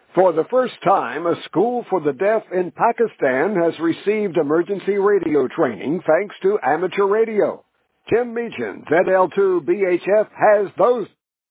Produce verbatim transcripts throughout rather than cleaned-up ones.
For the first time, a school for the deaf in Pakistan has received emergency radio training thanks to amateur radio. Tim Meechan, Z L two B H F, has those.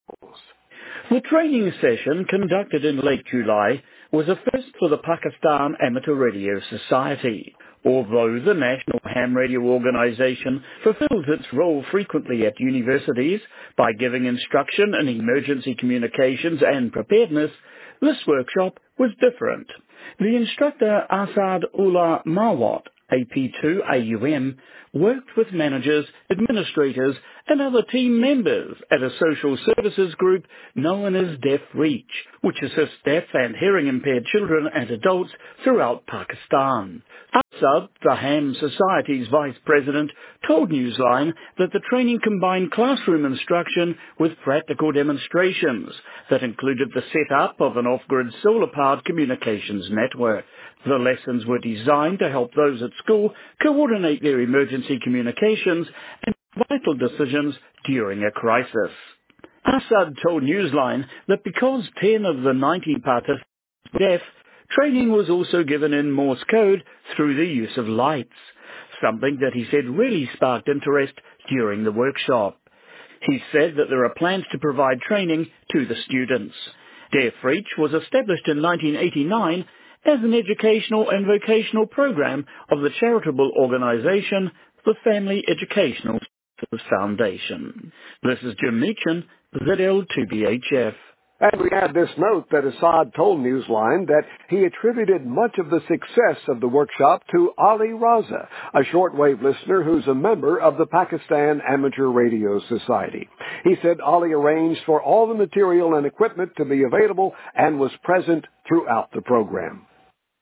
The training session, conducted in late July, was a first for the Pakistan Amateur Radio Society. Although the National Ham Radio Organisation fulfills its role frequently at universities by giving instruction in emergency communications and preparedness, this workshop was different. The instructor Asad Ullah Mawat, A P two A U M, worked with managers, administrators and other team members at a social services group known as Deaf Reach, which assists deaf and hearing impaired children and adults throughout Pakistan. Asad, the Ham Society's vice president, told Newsline that the training combined classroom instruction with practical demonstrations that included the setup of an off-grid solar-powered communications network. The lessons were designed to help those at school coordinate their emergency communications and vital decisions during a crisis. Asad told Newsline that because ten of the ninety participants were deaf, training was also given in Morse code through the use of lights, something that he said really sparked interest during the workshop. He said that there are plans to provide training to the students. Deaf Reach was established in nineteen eighty-nine as an educational and vocational program of the charitable organisation, the Family Educational Foundation. This is Jim Meechan, Z L two B H F. And we add this note that Asad told Newsline that he attributed much of the success of the workshop to Ali Raza, a shortwave listener who's a member of the Pakistan Amateur Radio Society. He said Ali arranged for all the material and equipment to be available and was present throughout the program.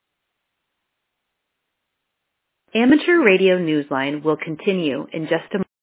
Amateur Radio Newsline will continue in just a moment.